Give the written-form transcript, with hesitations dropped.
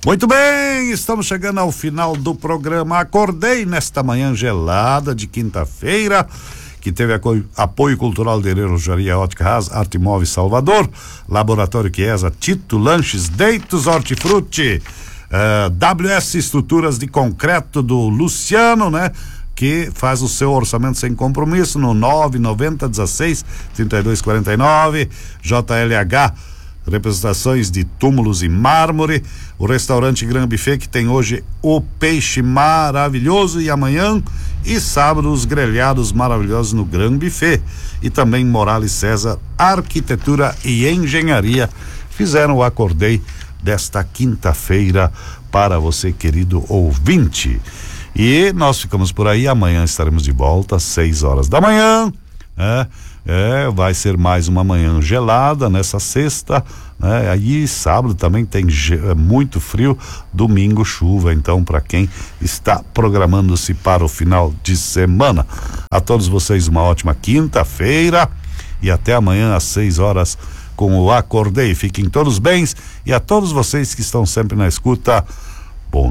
Muito bem, estamos chegando ao final do programa. Acordei nesta manhã gelada de quinta-feira, que teve apoio cultural de Relojaria Ótica Haas, Arte Móveis Salvador, Laboratório Chiesa, Tito Lanches, Deitos Hortifruti, WS Estruturas de Concreto do Luciano, né? Que faz o seu orçamento sem compromisso no 99016-3249, JLH representações de túmulos e mármore, o restaurante Gran Buffet, que tem hoje o peixe maravilhoso, e amanhã e sábado os grelhados maravilhosos no Gran Buffet, e também Morales César Arquitetura e Engenharia fizeram o Acordei desta quinta-feira para você, querido ouvinte. E nós ficamos por aí. Amanhã estaremos de volta às 6 horas da manhã. Vai ser mais uma manhã gelada nessa sexta, né? Aí sábado também tem muito frio, domingo chuva, então para quem está programando-se para o final de semana. A todos vocês uma ótima quinta-feira e até amanhã às 6 horas com o Acordei. Fiquem todos bem, e a todos vocês que estão sempre na escuta,